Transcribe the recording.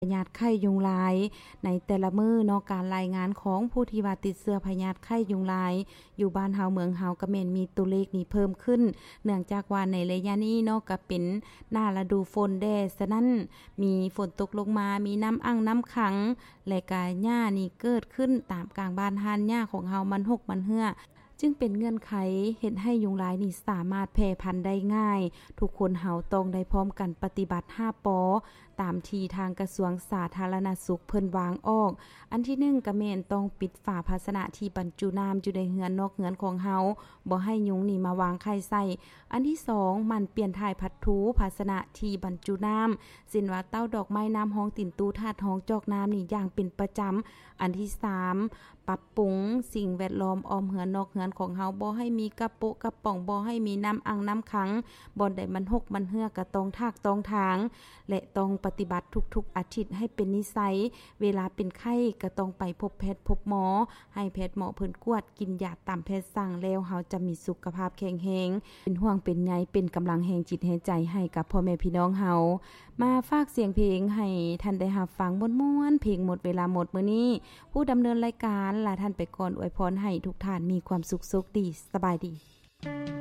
พยาธิไข้ยุงลายในแต่ละมื้อเนาะการรายงานของผู้ที่ว่าติดเชื้อพยาธิไข้ยุงลายอยู่บ้านเฮาเมืองเฮาก็แม่นมีตัวเลขนี้เพิ่มขึ้นเนื่องจากว่าในระยะนี้เนาะก็เป็นหน้าฤดูฝนแดฉะนั้นมีฝนตกลงมามีน้ำอั้งน้ำขังและก็หญ้านี่เกิดขึ้นตามกลางบ้านหานหญ้าของเฮามันหกมันเหื่อจึงเป็นเงื่อนไขเฮ็ดให้ยุงลายนี่สามารถแพร่พันธุ์ได้ง่ายทุกคนเฮาต้องได้พร้อมกันปฏิบัติ5ปอตามที่ทางกระทรวงสาธารณสุขเพิ่นวางออกอันที่1ก็แม่นต้องปิดฝาภาชนะที่บรรจุน้ำอยู่ในเรือนนอกเรือนของเฮาบ่ให้ยุงนี่มาวางไข่ใส่อันที่2มันเปลี่ยนถ่ายพัดถูภาชนะที่บรรจุน้ำเช่นว่าเต้าดอกไม้น้ำห้องติ่นตู้ถาดห้องจอกน้ำนี่อย่างเป็นประจำอันที่3ปรับปรุงสิ่งแวดล้อมอ้อมเรือนนอกเรือนของเฮาบ่ให้มีกระโปะกระป๋องบ่ให้มีน้ำอังน้ำขังบ่อนใดมันหกมันเหื่อก็ต้องทากต้องถางและต้องปฏิบัติทุกๆอาทิตย์ให้เป็นนิสัยเวลาเป็นไข้ก็ต้องไปพบแพทย์พบหมอให้แพทย์หมอเพิ่นกวดกินยาตามแพทย์สั่งแล้วเฮาจะมีสุขภาพแข็งแรงเป็นห่วงเป็นใยเป็นกำลังแห่งจิตแห่งใจให้กับพ่อแม่พี่น้องเฮามาฝากเสียงเพลงให้ท่านได้รับฟังม่วนๆเพลงหมดเวลาหมดมื้อนี้ผู้ดำเนินรายการลาท่านไปก่อนอวยพรให้ทุกท่านมีความสุขดีสบายดี